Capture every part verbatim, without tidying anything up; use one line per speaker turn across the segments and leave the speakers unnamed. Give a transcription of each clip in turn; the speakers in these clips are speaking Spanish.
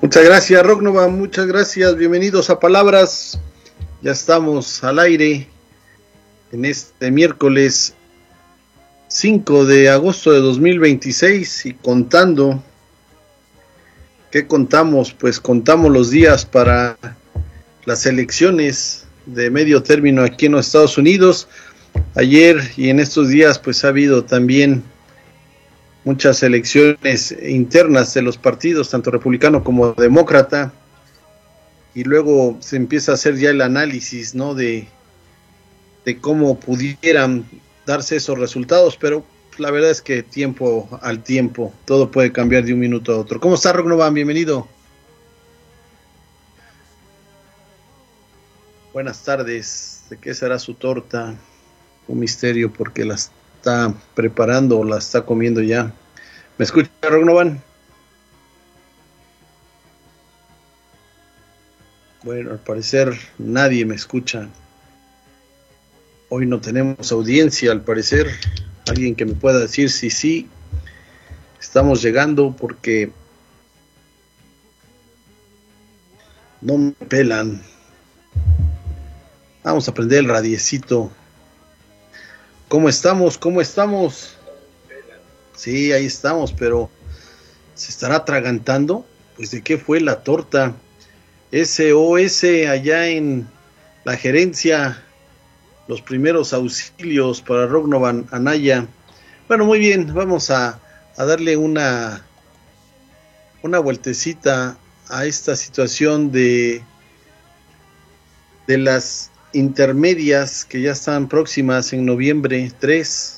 Muchas gracias, Rocknova, muchas gracias, bienvenidos a Palabras. Ya estamos al aire en este miércoles cinco de agosto de dos mil veintiséis y contando. ¿Qué contamos? Pues contamos los días para las elecciones de medio término aquí en los Estados Unidos. Ayer y en estos días pues ha habido también muchas elecciones internas de los partidos, tanto republicano como demócrata, y luego se empieza a hacer ya el análisis, ¿no?, de, de cómo pudieran darse esos resultados, pero la verdad es que tiempo al tiempo, todo puede cambiar de un minuto a otro. ¿Cómo está, Rocknovan? Bienvenido. Buenas tardes. ¿De qué será su torta? Un misterio porque las está preparando o la está comiendo ya. ¿Me escucha, Rocknovan? Bueno, al parecer nadie me escucha. Hoy no tenemos audiencia, al parecer. Alguien que me pueda decir si sí estamos llegando, porque no me pelan. Vamos a prender el radiecito. ¿Cómo estamos? ¿Cómo estamos? Sí, ahí estamos, pero ¿se estará atragantando? Pues ¿de qué fue la torta? S O S allá en la gerencia, los primeros auxilios para Rocknovan Anaya. Bueno, muy bien, vamos a, a darle una, una vueltecita a esta situación de, de las intermedias que ya están próximas en noviembre tres.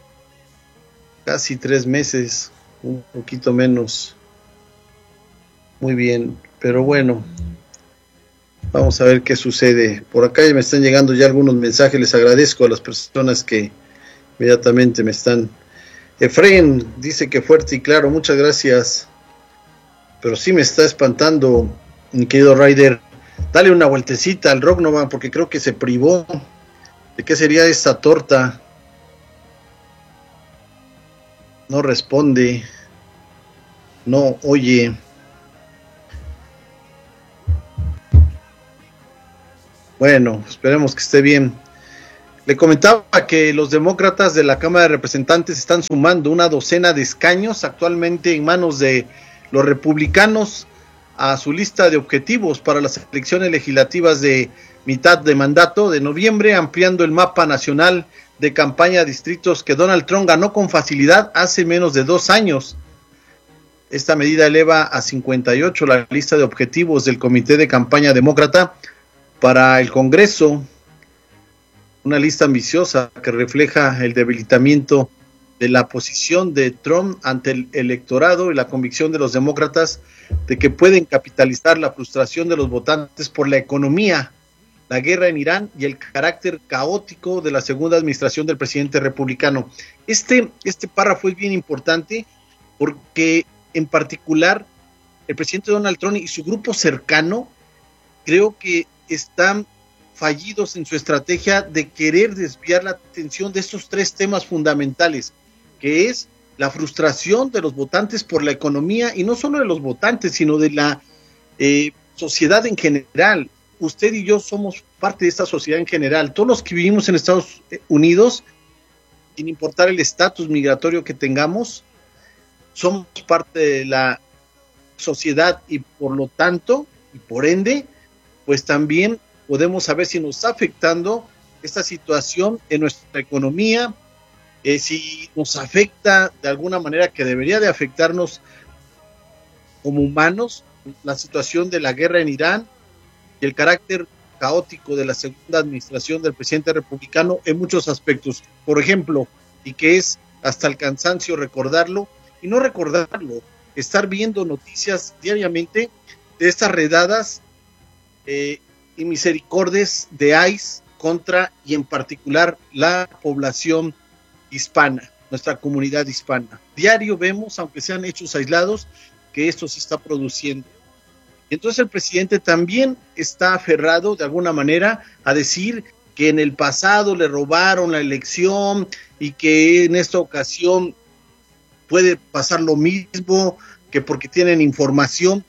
Casi tres meses, un poquito menos. Muy bien, pero bueno, vamos a ver qué sucede. Por acá me están llegando ya algunos mensajes, les agradezco a las personas que inmediatamente me están. Efraín dice que fuerte y claro, muchas gracias. Pero sí me está espantando, mi querido Ryder. Dale una vueltecita al Rocknovan porque creo que se privó. ¿De qué sería esta torta? No responde, no oye. Bueno, esperemos que esté bien. Le comentaba que los demócratas de la Cámara de Representantes están sumando una docena de escaños actualmente en manos de los republicanos a su lista de objetivos para las elecciones legislativas de mitad de mandato de noviembre, ampliando el mapa nacional de campaña a distritos que Donald Trump ganó con facilidad hace menos de dos años. Esta medida eleva a cincuenta y ocho la lista de objetivos del Comité de Campaña Demócrata para el Congreso, una lista ambiciosa que refleja el debilitamiento de la posición de Trump ante el electorado y la convicción de los demócratas de que pueden capitalizar la frustración de los votantes por la economía, la guerra en Irán y el carácter caótico de la segunda administración del presidente republicano. Este, este párrafo es bien importante porque en particular el presidente Donald Trump y su grupo cercano creo que están fallidos en su estrategia de querer desviar la atención de estos tres temas fundamentales, que es la frustración de los votantes por la economía, y no solo de los votantes, sino de la eh, sociedad en general. Usted y yo somos parte de esta sociedad en general. Todos los que vivimos en Estados Unidos, sin importar el estatus migratorio que tengamos, somos parte de la sociedad y por lo tanto, y por ende, pues también podemos saber si nos está afectando esta situación en nuestra economía, eh, si nos afecta de alguna manera que debería de afectarnos como humanos, la situación de la guerra en Irán y el carácter caótico de la segunda administración del presidente republicano en muchos aspectos. Por ejemplo, y que es hasta el cansancio recordarlo, y no recordarlo, estar viendo noticias diariamente de estas redadas eh, y misericordias de ICE contra, y en particular, la población hispana, nuestra comunidad hispana. Diario vemos, aunque sean hechos aislados, que esto se está produciendo. Entonces el presidente también está aferrado de alguna manera a decir que en el pasado le robaron la elección y que en esta ocasión puede pasar lo mismo, que porque tienen información.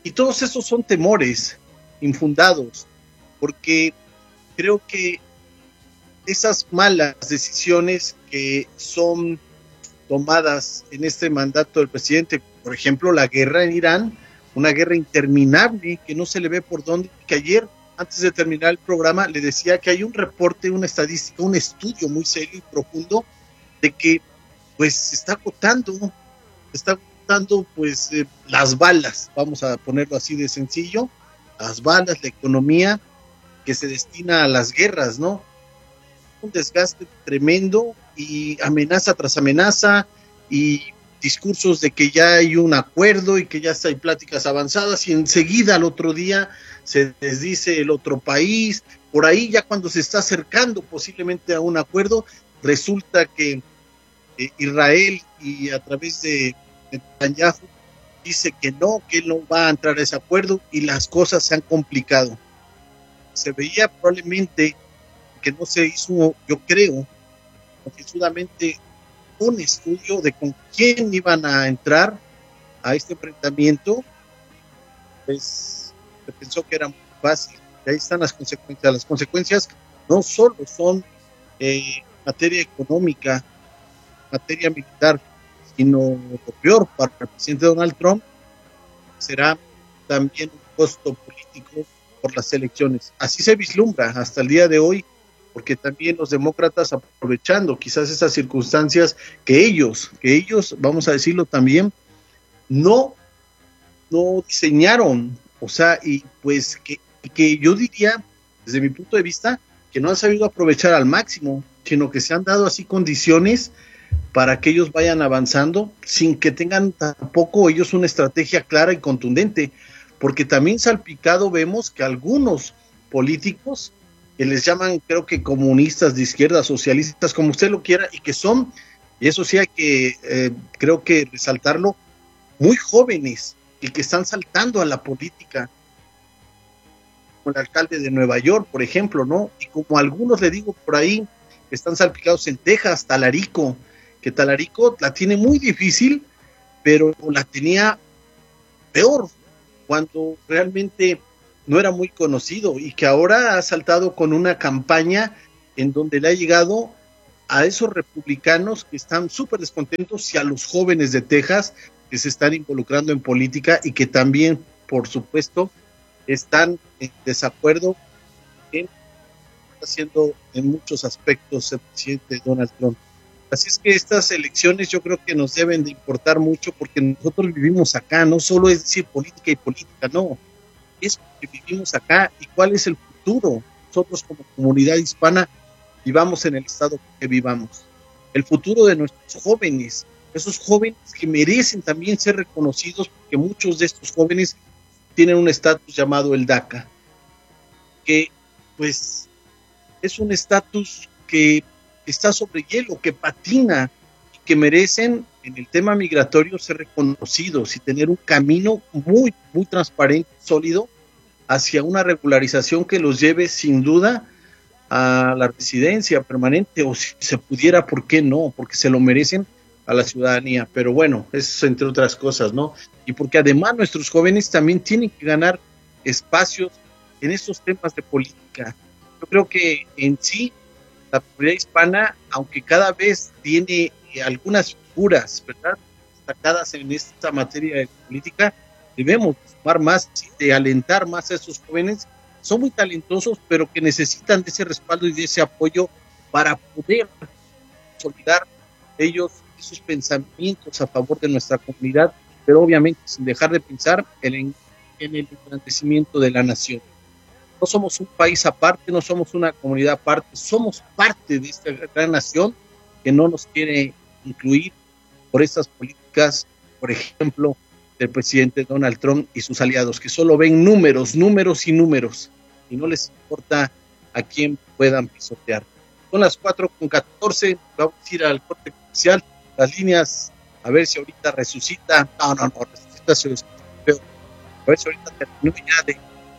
Y todos esos son temores infundados, porque creo que esas malas decisiones que son tomadas en este mandato del presidente, por ejemplo, la guerra en Irán, una guerra interminable que no se le ve por dónde, que ayer, antes de terminar el programa, le decía que hay un reporte, una estadística, un estudio muy serio y profundo de que pues se está agotando, se está agotando pues eh, las balas, vamos a ponerlo así de sencillo, las balas, la economía que se destina a las guerras, ¿no? Un desgaste tremendo y amenaza tras amenaza y discursos de que ya hay un acuerdo y que ya hay pláticas avanzadas y enseguida al otro día se desdice el otro país, por ahí ya cuando se está acercando posiblemente a un acuerdo, resulta que eh, Israel y a través de Netanyahu dice que no, que él no va a entrar a ese acuerdo y las cosas se han complicado. Se veía probablemente que no se hizo, yo creo, confiesudamente un estudio de con quién iban a entrar a este enfrentamiento, pues se pensó que era muy fácil, y ahí están las consecuencias. Las consecuencias no solo son eh, materia económica, materia militar, sino lo peor para el presidente Donald Trump será también un costo político por las elecciones. Así se vislumbra hasta el día de hoy, porque también los demócratas, aprovechando quizás esas circunstancias que ellos, que ellos, vamos a decirlo también, no, no diseñaron, o sea, y pues que, que yo diría, desde mi punto de vista, que no han sabido aprovechar al máximo, sino que se han dado así condiciones para que ellos vayan avanzando sin que tengan tampoco ellos una estrategia clara y contundente, porque también salpicado vemos que algunos políticos que les llaman, creo que comunistas de izquierda, socialistas, como usted lo quiera, y que son, y eso sí hay que, eh, creo que resaltarlo, muy jóvenes, y que están saltando a la política, como el alcalde de Nueva York, por ejemplo, ¿no? Y como algunos le digo por ahí, que están salpicados en Texas, Talarico, que Talarico la tiene muy difícil, pero la tenía peor, cuando realmente no era muy conocido y que ahora ha saltado con una campaña en donde le ha llegado a esos republicanos que están súper descontentos y a los jóvenes de Texas que se están involucrando en política y que también, por supuesto, están en desacuerdo en haciendo en muchos aspectos el presidente Donald Trump. Así es que estas elecciones yo creo que nos deben de importar mucho porque nosotros vivimos acá, no solo es decir política y política, no, es que vivimos acá y cuál es el futuro. Nosotros como comunidad hispana vivamos en el estado que vivamos. El futuro de nuestros jóvenes, esos jóvenes que merecen también ser reconocidos porque muchos de estos jóvenes tienen un estatus llamado el DACA, que pues es un estatus que está sobre hielo, que patina y que merecen en el tema migratorio ser reconocidos y tener un camino muy, muy transparente, sólido, hacia una regularización que los lleve sin duda a la residencia permanente, o si se pudiera, ¿por qué no? Porque se lo merecen a la ciudadanía, pero bueno, eso entre otras cosas, ¿no? Y porque además nuestros jóvenes también tienen que ganar espacios en estos temas de política. Yo creo que en sí, la comunidad hispana, aunque cada vez tiene eh, algunas figuras, ¿verdad?, destacadas en esta materia de política, debemos sumar más, de alentar más a esos jóvenes. Son muy talentosos, pero que necesitan de ese respaldo y de ese apoyo para poder consolidar ellos esos pensamientos a favor de nuestra comunidad, pero obviamente sin dejar de pensar en, en el engrandecimiento de la nación. No somos un país aparte, no somos una comunidad aparte, somos parte de esta gran nación que no nos quiere incluir por estas políticas, por ejemplo, del presidente Donald Trump y sus aliados, que solo ven números, números y números, y no les importa a quién puedan pisotear. Son las cuatro con catorce, vamos a ir al corte comercial, las líneas, a ver si ahorita resucita, no, no, no, resucita, se pero a ver si ahorita terminó ya de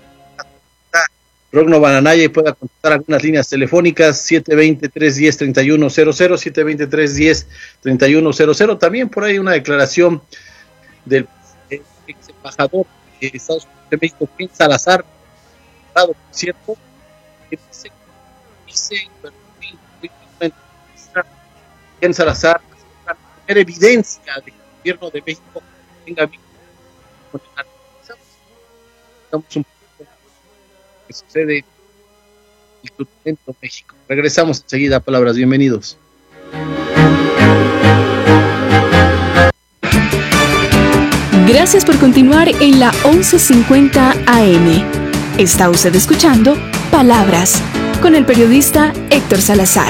Rogno Bananaya y pueda contestar algunas líneas telefónicas, siete dos cero, tres uno cero, tres uno cero cero, siete dos cero, tres uno cero, tres uno cero cero. También por ahí una declaración del ex embajador de Estados Unidos de México, Ken Salazar, por cierto, que dice, dice Ken Salazar, la primera evidencia de que el gobierno de México tenga vínculos con el narcotráfico. Estamos un poco lo que sucede en el continente México. Regresamos enseguida a Palabras, bienvenidos.
Gracias por continuar en la once cincuenta A M. Está usted escuchando Palabras con el periodista Héctor Salazar.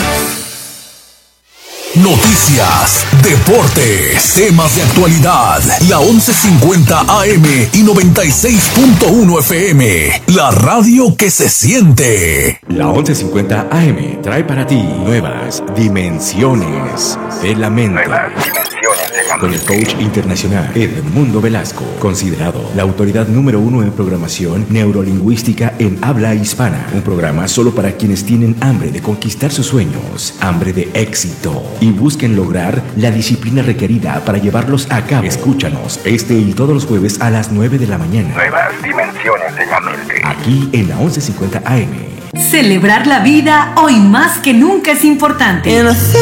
Noticias, deportes, temas de actualidad. La once cincuenta A M y noventa y seis punto uno F M. La radio que se siente.
La once cincuenta A M trae para ti nuevas dimensiones de la mente. Con el coach internacional Edmundo Velasco, considerado la autoridad número uno en programación neurolingüística en habla hispana. Un programa solo para quienes tienen hambre de conquistar sus sueños, hambre de éxito y busquen lograr la disciplina requerida para llevarlos a cabo. Escúchanos este y todos los jueves a las nueve de la mañana.
Nuevas dimensiones de la mente.
Aquí en la once cincuenta A M.
Celebrar la vida hoy más que nunca es importante.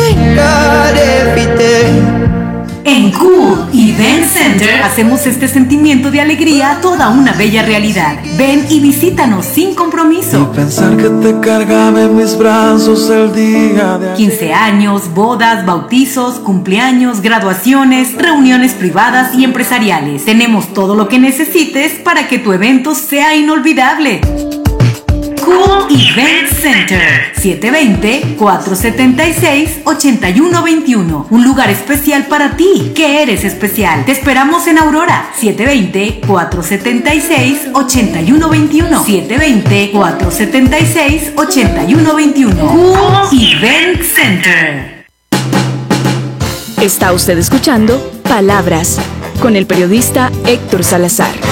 En Cool Event Center hacemos este sentimiento de alegría toda una bella realidad. Ven y visítanos sin compromiso.
Y pensar que te cargaba en mis brazos el día de
quince años, bodas, bautizos, cumpleaños, graduaciones, reuniones privadas y empresariales. Tenemos todo lo que necesites para que tu evento sea inolvidable. Cool Event Center, siete dos cero, cuatro siete seis, ocho uno dos uno. Un lugar especial para ti, que eres especial. Te esperamos en Aurora, siete dos cero, cuatro siete seis, ocho uno dos uno. siete dos cero, cuatro siete seis, ocho uno dos uno. Cool Event Center.
Está usted escuchando Palabras con el periodista Héctor Salazar.